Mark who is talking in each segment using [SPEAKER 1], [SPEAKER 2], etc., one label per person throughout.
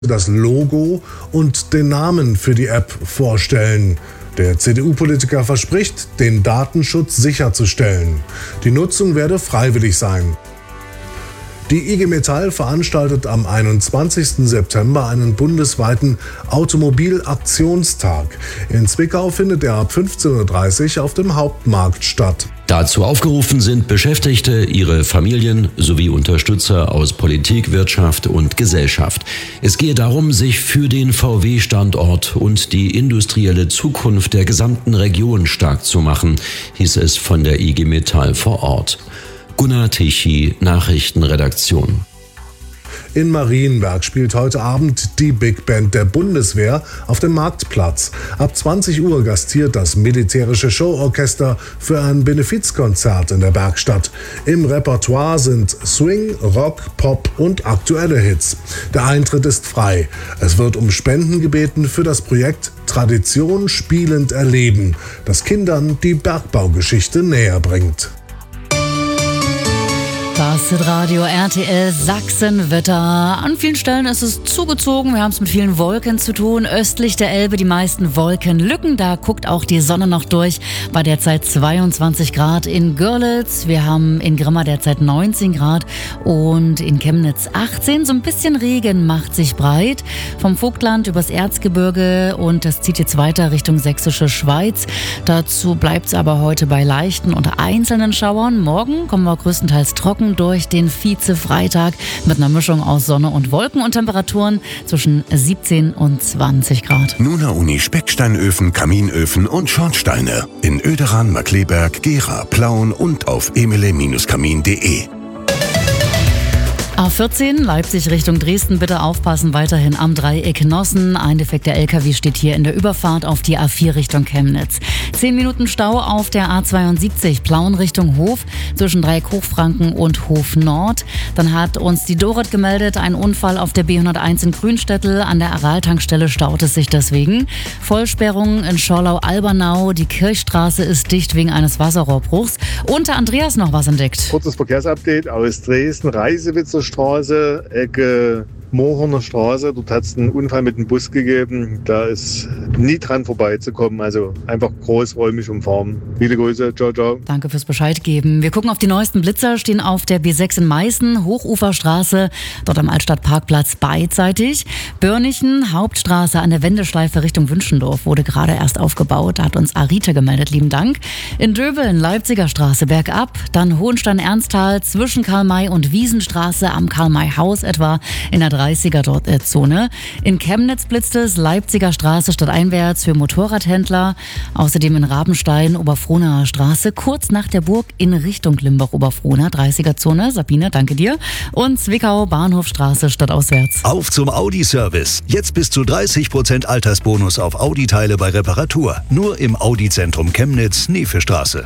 [SPEAKER 1] das Logo und den Namen für die App vorstellen. Der CDU-Politiker verspricht, den Datenschutz sicherzustellen. Die Nutzung werde freiwillig sein. Die IG Metall veranstaltet am 21. September einen bundesweiten Automobilaktionstag. In Zwickau findet er ab 15:30 Uhr auf dem Hauptmarkt statt.
[SPEAKER 2] Dazu aufgerufen sind Beschäftigte, ihre Familien sowie Unterstützer aus Politik, Wirtschaft und Gesellschaft. Es gehe darum, sich für den VW-Standort und die industrielle Zukunft der gesamten Region stark zu machen, hieß es von der IG Metall vor Ort. Gunnar Tichy, Nachrichtenredaktion.
[SPEAKER 1] In Marienberg spielt heute Abend die Big Band der Bundeswehr auf dem Marktplatz. Ab 20 Uhr gastiert das militärische Showorchester für ein Benefizkonzert in der Bergstadt. Im Repertoire sind Swing, Rock, Pop und aktuelle Hits. Der Eintritt ist frei. Es wird um Spenden gebeten für das Projekt Tradition spielend erleben, das Kindern die Bergbaugeschichte näher bringt.
[SPEAKER 3] Das ist Radio RTL Sachsen-Wetter. An vielen Stellen ist es zugezogen. Wir haben es mit vielen Wolken zu tun. Östlich der Elbe die meisten Wolkenlücken. Da guckt auch die Sonne noch durch. Bei derzeit 22 Grad in Görlitz. Wir haben in Grimma derzeit 19 Grad und in Chemnitz 18. So ein bisschen Regen macht sich breit. Vom Vogtland übers Erzgebirge und das zieht jetzt weiter Richtung sächsische Schweiz. Dazu bleibt es aber heute bei leichten und einzelnen Schauern. Morgen kommen wir größtenteils trocken durch den Vize-Freitag mit einer Mischung aus Sonne und Wolken und Temperaturen zwischen 17 und 20 Grad.
[SPEAKER 4] Nuna Uni Specksteinöfen, Kaminöfen und Schornsteine in Oederan, Markkleeberg, Gera, Plauen und auf emele-kamin.de.
[SPEAKER 3] A14 Leipzig Richtung Dresden, bitte aufpassen, weiterhin am Dreieck Nossen. Ein defekter LKW steht hier in der Überfahrt auf die A4 Richtung Chemnitz. 10 Minuten Stau auf der A72 Plauen Richtung Hof zwischen Dreieck Hochfranken und Hof Nord. Dann hat uns die Dorot gemeldet, ein Unfall auf der B101 in Grünstettel. An der Aral-Tankstelle staut es sich deswegen. Vollsperrung in Schorlau-Albernau. Die Kirchstraße ist dicht wegen eines Wasserrohrbruchs. Unter Andreas noch was entdeckt.
[SPEAKER 5] Kurzes Verkehrsupdate aus Dresden, Reisewitzer Straße, Ecke Mohorner Straße. Dort hat es einen Unfall mit dem Bus gegeben. Da ist nie dran vorbeizukommen. Also einfach großräumig umfahren. Viele Grüße. Ciao, ciao.
[SPEAKER 3] Danke fürs Bescheid geben. Wir gucken auf die neuesten Blitzer, stehen auf der B6 in Meißen, Hochuferstraße, dort am Altstadtparkplatz beidseitig. Börnichen, Hauptstraße an der Wendeschleife Richtung Wünschendorf wurde gerade erst aufgebaut. Da hat uns Arita gemeldet, lieben Dank. In Döbeln, Leipziger Straße bergab, dann Hohenstein-Ernsthal zwischen Karl-May und Wiesenstraße am Karl-May-Haus etwa in der 30er-Zone. In Chemnitz blitzt es, Leipziger Straße stadteinwärts für Motorradhändler. Außerdem in Rabenstein, Oberfrohnaer Straße, kurz nach der Burg in Richtung Limbach-Oberfrohna, 30er-Zone. Sabine, danke dir. Und Zwickau, Bahnhofstraße stadtauswärts.
[SPEAKER 6] Auf zum Audi-Service. Jetzt bis zu 30% Altersbonus auf Audi-Teile bei Reparatur. Nur im Audi-Zentrum Chemnitz, Neefestraße.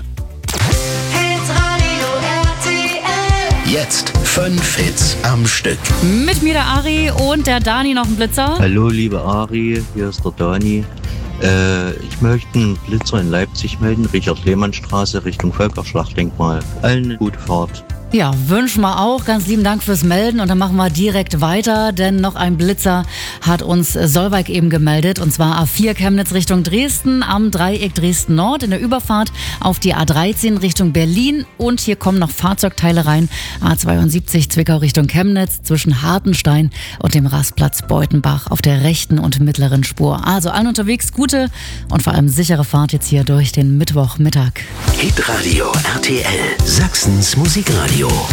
[SPEAKER 4] Jetzt 5 Hits am Stück.
[SPEAKER 3] Mit mir der Ari und der Dani noch ein Blitzer.
[SPEAKER 7] Hallo liebe Ari, hier ist der Dani. Ich möchte einen Blitzer in Leipzig melden, Richard-Lehmann-Straße Richtung Völkerschlachtdenkmal. Allen eine gute Fahrt.
[SPEAKER 3] Ja, wünschen wir auch. Ganz lieben Dank fürs Melden und dann machen wir direkt weiter, denn noch ein Blitzer hat uns Solveig eben gemeldet und zwar A4 Chemnitz Richtung Dresden am Dreieck Dresden Nord in der Überfahrt auf die A13 Richtung Berlin und hier kommen noch Fahrzeugteile rein. A72 Zwickau Richtung Chemnitz zwischen Hartenstein und dem Rastplatz Beutenbach auf der rechten und mittleren Spur. Also allen unterwegs gute und vor allem sichere Fahrt jetzt hier durch den Mittwochmittag.
[SPEAKER 4] Hitradio RTL, Sachsens Musikradio.